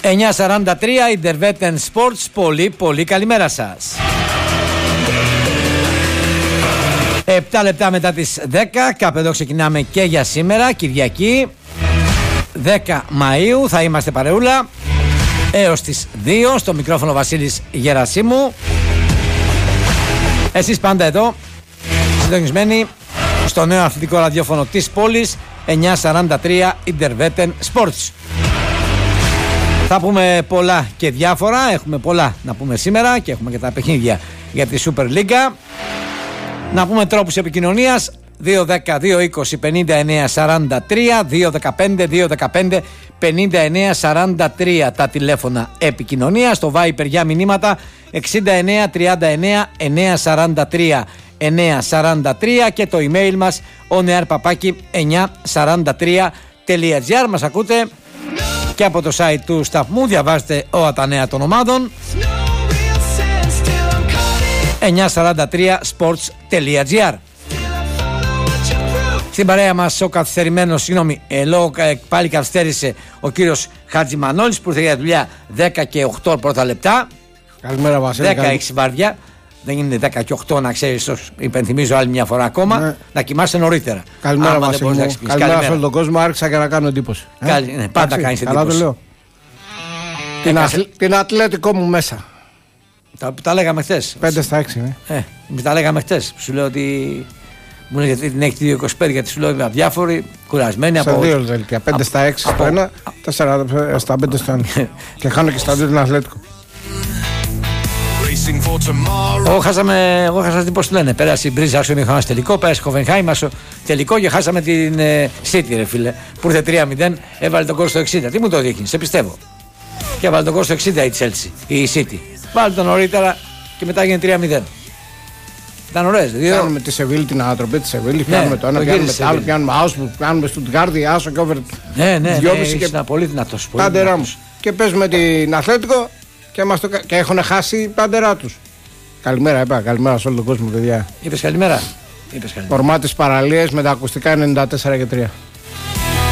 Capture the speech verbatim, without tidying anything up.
εννιά σαράντα τρία Intervetten Sports. Πολύ πολύ καλημέρα σας. επτά λεπτά μετά τις δέκα. Κάπου εδώ ξεκινάμε και για σήμερα, Κυριακή δέκα Μαΐου. Θα είμαστε παρεούλα έως τις δύο. Στο μικρόφωνο Βασίλης Γερασίμου. Εσείς πάντα εδώ συντονισμένοι στο νέο αθλητικό ραδιόφωνο της πόλης, εννιά σαράντα τρία Intervetten Sports. Θα πούμε πολλά και διάφορα. Έχουμε πολλά να πούμε σήμερα και έχουμε και τα παιχνίδια για τη Super League. Να πούμε τρόπους επικοινωνίας: δύο δέκα δύο είκοσι πενήντα εννέα σαράντα τρία, δύο δεκαπέντε δύο δεκαπέντε πενήντα εννέα σαράντα τρία τα τηλέφωνα επικοινωνίας. Το Viber για μηνύματα εξήντα εννέα τριάντα εννέα εννέα σαράντα τρία εννέα σαράντα τρία και το email μας oneair παπάκι εννιά σαράντα τρία τελεία τζι άρ. Μας ακούτε και από το site του σταθμού, διαβάζετε όλα τα νέα των ομάδων, εννιά σαράντα τρία sports τελεία τζι άρ. Στην παρέα μας ο καθυστερημένος, συγγνώμη, ε, λόγω ε, πάλι καθυστέρησε ο κύριος Χατζημανόλης που ήρθε για δουλειά δέκα και οκτώ πρώτα λεπτά. Καλημέρα Βασίλη. δέκα έξι βάρδια. Δεν γίνεται δέκα και οκτώ, να ξέρεις, υπενθυμίζω άλλη μια φορά ακόμα, ναι. Να κοιμάσαι νωρίτερα. Καλημέρα Βασίλη. Καλημέρα, καλημέρα σε όλο τον κόσμο, άρχισα και να κάνω εντύπωση. Καλη, ναι, πάντα Άξι, κάνεις εντύπωση. Καλά το λέω. Την, Έκασε... αθλ... την Ατλέτικο μου μέσα. Τα, τα λέγαμε χθες. πέντε στα έξι, ναι. Ε, τα λέγαμε χθες. Σου λέω ότι μου λέει γιατί την έχει δύο είκοσι πέντε, γιατί σου λέω αδιάφοροι, κουρασμένοι από. Σε δύο δελτία. πέντε στα έξι στο ένα, τέσσερα στα πέντε στο ένα. Και χάνω και στα δύο την Ατλέτικο. Εγώ χάσαμε, εγώ χάσα την, πώς το λένε, πέρασε η Μπρίζα άσο μηχανάς τελικό, πέρασε η Χοβενχάιμ άσο τελικό και χάσαμε την ε, City ρε φίλε, που ήρθε τρία μηδέν, έβαλε τον κόρ στο εξήντα. Τι μου το δείχνει, σε πιστεύω. Και έβαλε τον κόρ στο εξήντα η Chelsea, η City. Βάλε τον νωρίτερα και μετά έγινε τρία μηδέν. Ήταν ωραίες. Δύο... Κάνουμε τη Σεβίλη, την ανατροπή τη Σεβίλη, ναι, πιάνουμε το ένα, πιάνουμε το άλλο, πιάνουμε Άουσμπουργκ, πιάνουμε Στουτγκάρδη, άσο και over. Ναι, ναι, ναι, και ήταν πολύ δυνατός. Πάντερά μου. Και παίζουμε την Αθλέτικο και, το... και έχουν χάσει πάντερά τους. Καλημέρα, είπα. Καλημέρα σε όλο τον κόσμο, παιδιά. Είπες καλημέρα. Είπες καλημέρα. Ορμά τις παραλίες με τα ακουστικά ενενήντα τέσσερα και τρία.